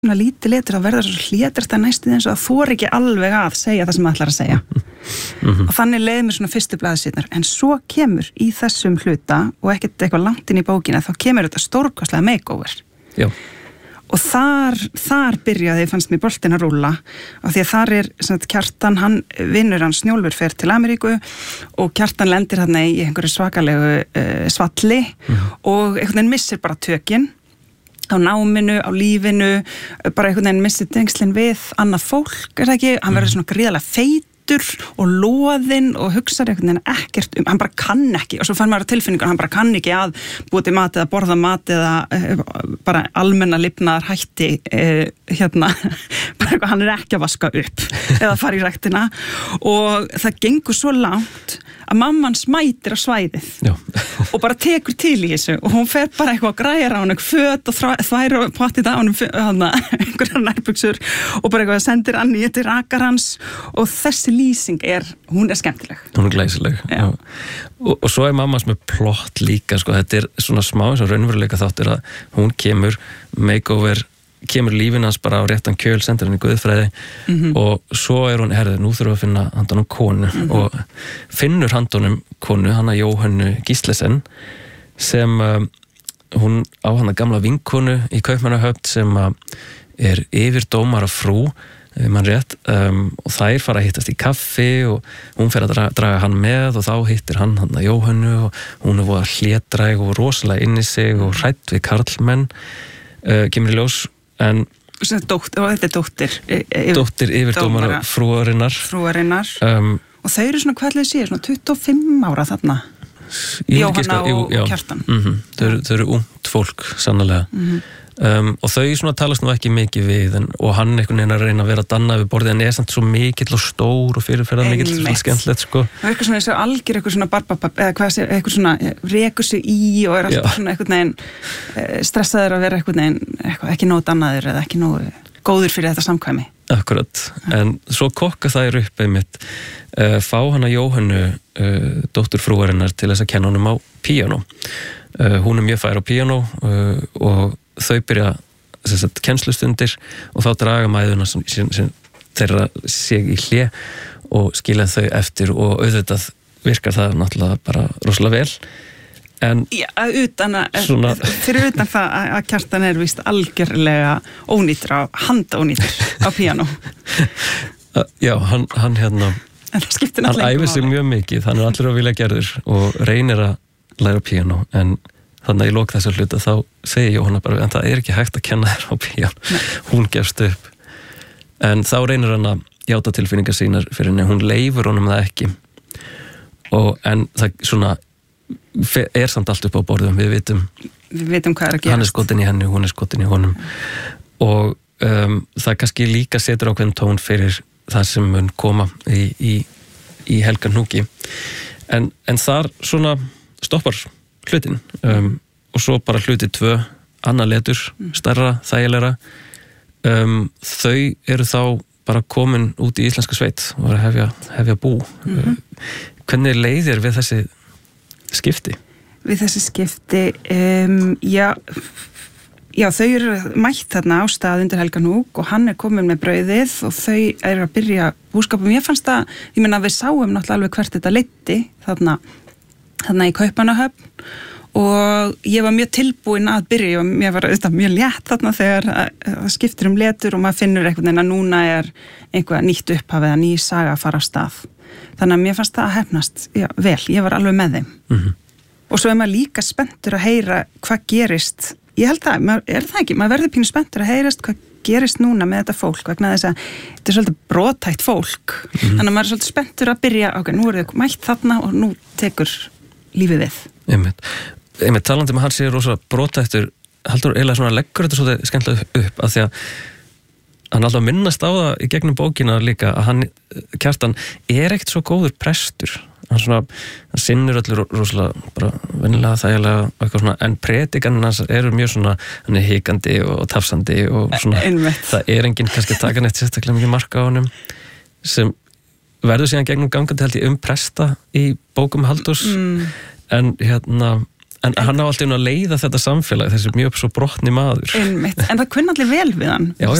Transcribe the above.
svona lítið letur að verða svo hlétrast að næstu eins og að þor ekki alveg að segja það sem það ætlar að segja. Og þannig leið mér svona fyrstu blaðsíðurnar, en svo kemur í þessum hluta og ekkert eitthvað langt inn í bókina, þá kemur þetta stórkostlega makeover. Já. Og þar byrjaði, fannst mér boltinn að rúlla, af því að þar sagt, Kjartan, vinnur hans Snjólfur fer til Ameríku og Kjartan lendir þarna í einhverju svakalegu svalli og einhvern veginn missir bara tökin á náminu, á lífinu, bara einhvern veginn missir tengslin við annað fólk, það ekki? Hann verður svona gríðarlega feitur og loðinn og hugsaði einhvern veginn ekkert hann bara kann ekki, og svo fann maður tilfinningun hann bara kann ekki að búa til mat eða borða mat eða bara almenna lifnaðar hætti bara eitthvað, hann ekki að vaska upp eða fara í ræktina og það gengur svo langt að mamman smætir á svæðið og bara tekur til í þessu og hún fer bara eitthvað að græja á hann föt og þværi og pottið á hann einhverjar nærbuxur og bara eitthvað sendir Anni til rakar hans og þessi lýsing hún skemmtileg. Hún glæsileg, já. Og svo mammas með plott líka, sko, þetta svona smá eins og raunveruleika þáttir að hún kemur lífin hans bara á réttan kjöl, sendir hann í guðfræði og svo hún, nú þurfum við að finna handanum konu og finnur handunum konu, hana Jóhönnu Gíslesen sem hún á hana gamla vinkonu í Kaupmannahöfn sem yfirdómara frú mann rétt og þær fara að hittast í kaffi og hún fer að draga hann með og þá hittir hann Jóhönnu og hún voða hlédræg og rosalega inn í sig og hrædd við karlmenn kemur í ljós en þetta dóttir yfirdómara frúarinnar og þau eru svona hvað ætlaði svona 25 ára þarna Jóhanna og Kjartan þau eru ungt fólk sannlega og þau svona talast nú ekki mikið við og hann einhvern veginn að reyna að vera að danna við borðið en samt svo mikill og stór og fyrirferðar mikill svona skemmtilegt sko. Það eitthvað svona eins og algjör eitthvað svona barbapapp eða hvað sé, eitthvað svona rekur sig í og alltaf svona einhvern veginn stressaður að vera einhvern veginn ekki nógu dannaður eða ekki nógu góður fyrir þetta samkvæmi. Akkurat, en svo kokka þær upp einmitt fá hana Jóhönnu dóttur frúarinnar til þess að kenna honum á píanó. Hún mjög fær á píanó og þau byrja kennslustundir og þá draga mæðuna sem þeirra sig í hlé og skilja þau eftir og auðvitað virkar það náttúrulega bara rosalega vel en fyrir utan það að Kjartan víst algjörlega handónýtur á píanó Já, hann hann æfir sig mjög mikið, hann allir á vilja gerður og reynir að læra píanó en þannig að ég lók þessa hluta þá segi Jóhanna bara en það ekki hægt að kenna þér á píanó hún gefst upp en þá reynir hann að játa tilfinningar sínar fyrir henni, hún leifur honum það ekki en það svona samt allt upp á borðum, við vitum hvað að gerast hann skotin í henni, hún skotin í honum og það kannski líka setur ákveðin tón fyrir það sem mun koma í Helgahnúki en þar svona stoppar hlutin og svo bara hluti 2 annað letur, stærra, þægilegra þau eru þá bara komin út í íslenska sveit og að hefja bú hvernig leið þér við þessi skipti? Við þessi skipti já, þau eru mætt þarna á stað undir Helgahnúk og hann komin með brauðið og þau eru að byrja búskapum. Ég fannst að, ég meina við sáum náttúrulega alveg hvert þetta leiddi þarna í Kaupmannahöfn og ég var mjög tilbúin að byrja og mér var auðvitað mjög létt þarna þegar það skiptir letur og maður finnur einhvern veginn að núna einhvað nýtt upphaf eða ný saga að fara á stað. Þannig að mér fannst það að hefnast vel, ég var alveg með þeim. Og svo maður líka spenntur að heyra hvað gerist. Ég held það, maður verður pínu spenntur að heyrast hvað gerist núna með þetta fólk vegna þess að þetta svolítið brothætt fólk. Þannig að maður svolítið spenntur að byrja, ok, nú eru þau mætt þarna og nú tekur lífið við. Einmitt talandi með hann sé rosa brothættur, heldur eiginlega svona leggur þetta svolítið skemmtilega upp af því að hann alltaf minnast á það í gegnum bókina líka að Kjartan ekkert svo góður prestur. Hann sinnur öllur rosalega bara venjulega þægilega eitthvað svona en predikaninn hans eru mjög svona hann hikandi og tafsandi og svona það enginn kannski að taka neitt sérstaklega mikið mark á honum sem verður síðan gegnum gangandi held ég presta í bókum Halldórs en En hann á alltaf að leiða þetta samfélag, þessi mjög svo brotni maður. Einmitt, en það kunna allir vel við hann. Já,